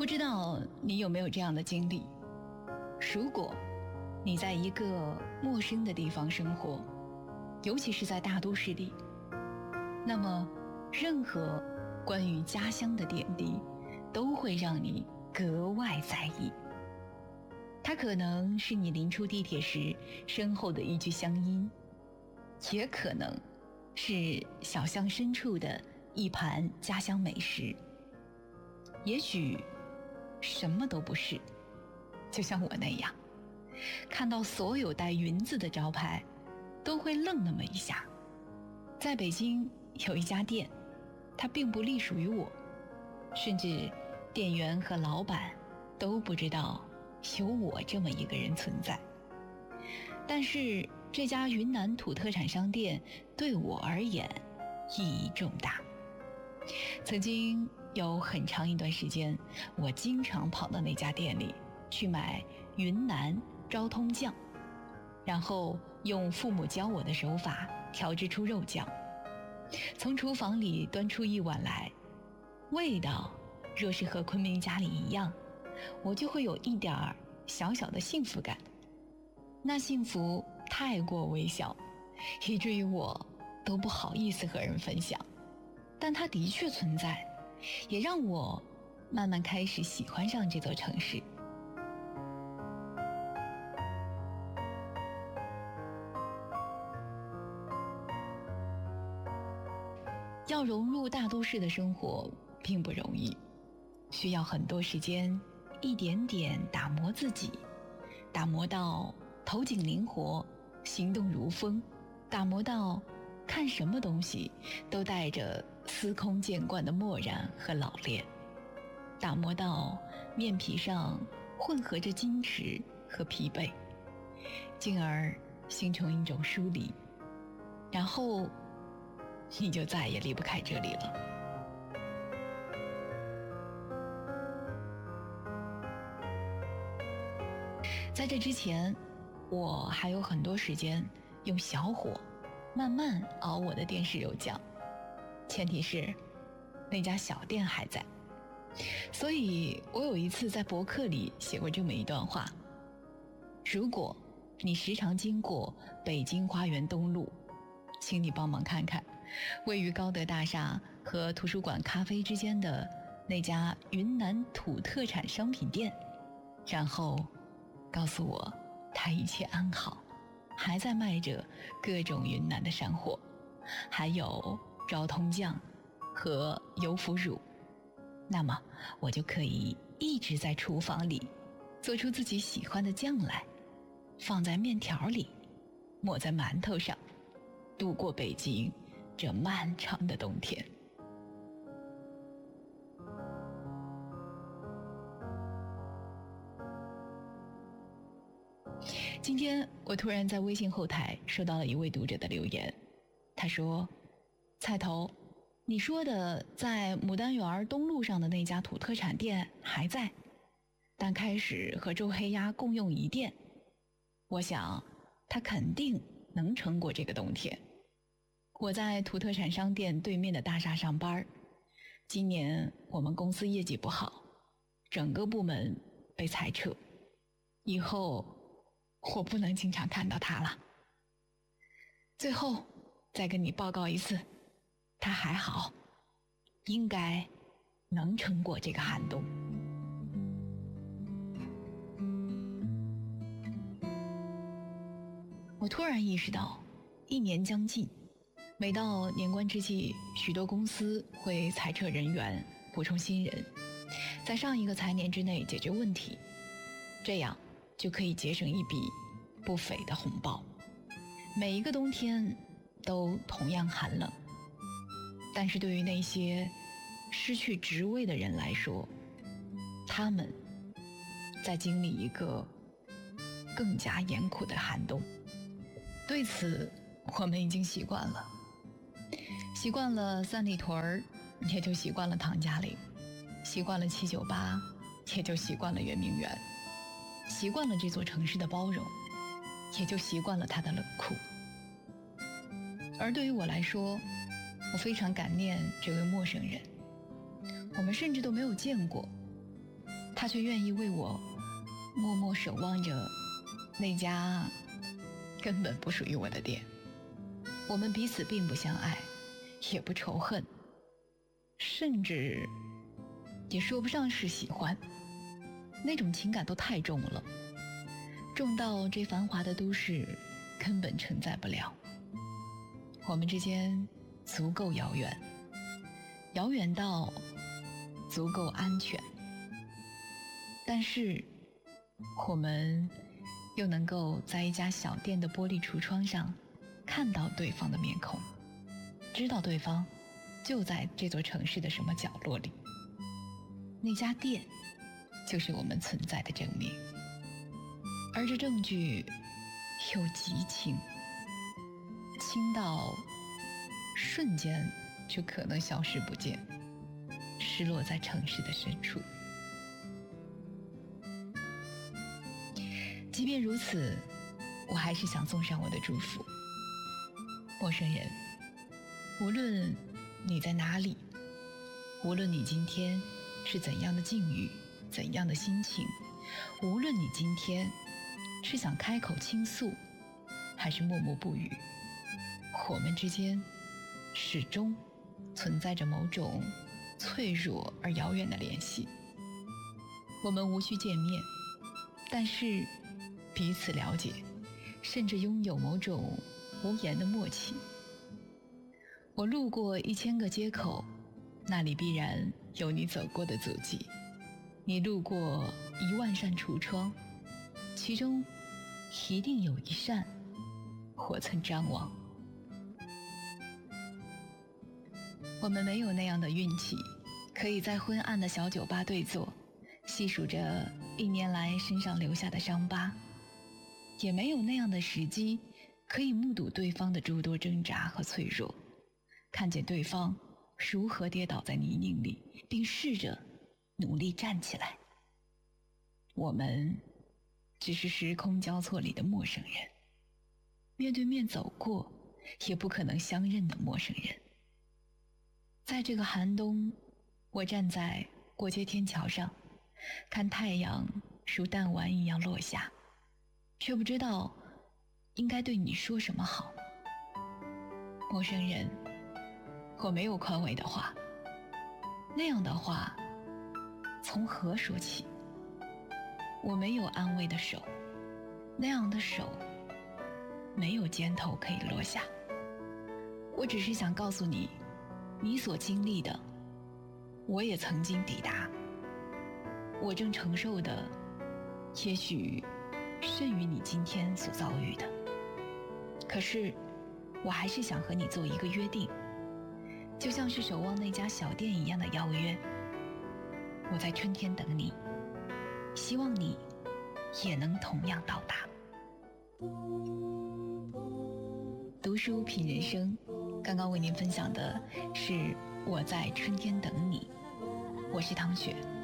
不知道你有没有这样的经历？如果你在一个陌生的地方生活，尤其是在大都市里，那么任何关于家乡的点滴都会让你格外在意。它可能是你临出地铁时身后的一句乡音，也可能是小巷深处的一盘家乡美食，也许什么都不是。就像我那样，看到所有带云字的招牌都会愣那么一下。在北京有一家店，它并不隶属于我，甚至店员和老板都不知道有我这么一个人存在。但是这家云南土特产商店对我而言意义重大。曾经有很长一段时间，我经常跑到那家店里去买云南昭通酱，然后用父母教我的手法调制出肉酱，从厨房里端出一碗来，味道若是和昆明家里一样，我就会有一点小小的幸福感。那幸福太过微小，以至于我都不好意思和人分享，但它的确存在，也让我慢慢开始喜欢上这座城市。要融入大都市的生活并不容易，需要很多时间，一点点打磨自己，打磨到头颈灵活，行动如风，打磨到看什么东西都带着司空见惯的漠然和老练，打磨到面皮上混合着矜持和疲惫，进而形成一种疏离，然后你就再也离不开这里了。在这之前，我还有很多时间用小火慢慢熬我的电视肉酱，前提是那家小店还在。所以我有一次在博客里写过这么一段话：如果你时常经过北京花园东路，请你帮忙看看位于高德大厦和图书馆咖啡之间的那家云南土特产商品店，然后告诉我它一切安好，还在卖着各种云南的山货，还有昭通酱和油腐乳，那么我就可以一直在厨房里做出自己喜欢的酱来，放在面条里，抹在馒头上，度过北京这漫长的冬天。今天我突然在微信后台收到了一位读者的留言，他说：菜头，你说的在牡丹园东路上的那家土特产店还在，但开始和周黑鸭共用一店，我想他肯定能撑过这个冬天。我在土特产商店对面的大厦上班，今年我们公司业绩不好，整个部门被裁撤，以后我不能经常看到他了。最后再跟你报告一次，他还好，应该能撑过这个寒冬。我突然意识到，一年将近，每到年关之际，许多公司会裁撤人员，补充新人，在上一个财年之内解决问题，这样就可以节省一笔不菲的红包。每一个冬天都同样寒冷，但是对于那些失去职位的人来说，他们在经历一个更加严酷的寒冬。对此我们已经习惯了，习惯了三里屯，也就习惯了唐家岭，习惯了798，也就习惯了圆明园，习惯了这座城市的包容，也就习惯了它的冷酷。而对于我来说，我非常感念这位陌生人，我们甚至都没有见过， 他却愿意为我默默守望着那家根本不属于我的店。我们彼此并不相爱，也不仇恨，甚至也说不上是喜欢，那种情感都太重了，重到这繁华的都市根本承载不了。我们之间足够遥远，遥远到足够安全，但是我们又能够在一家小店的玻璃橱窗上看到对方的面孔，知道对方就在这座城市的什么角落里。那家店就是我们存在的证明，而这证据又极轻，轻到瞬间就可能消失不见，失落在城市的深处。即便如此，我还是想送上我的祝福。陌生人，无论你在哪里，无论你今天是怎样的境遇，怎样的心情，无论你今天是想开口倾诉，还是默默不语，我们之间始终存在着某种脆弱而遥远的联系。我们无需见面，但是彼此了解，甚至拥有某种无言的默契。我路过1000个街口，那里必然有你走过的足迹。你路过10000扇橱窗，其中一定有一扇我曾张望。我们没有那样的运气，可以在昏暗的小酒吧对坐，细数着1年来身上留下的伤疤，也没有那样的时机，可以目睹对方的诸多挣扎和脆弱，看见对方如何跌倒在泥泞里，并试着努力站起来。我们只是时空交错里的陌生人，面对面走过也不可能相认的陌生人。在这个寒冬，我站在过街天桥上，看太阳如弹丸一样落下，却不知道应该对你说什么好。陌生人，我没有宽慰的话，那样的话从何说起？我没有安慰的手，那样的手没有肩头可以落下。我只是想告诉你，你所经历的，我也曾经抵达。我正承受的，也许甚于你今天所遭遇的。可是，我还是想和你做一个约定，就像是守望那家小店一样的邀约。我在春天等你，希望你也能同样到达。读书品人生，刚刚为您分享的是我在春天等你。我是唐雪。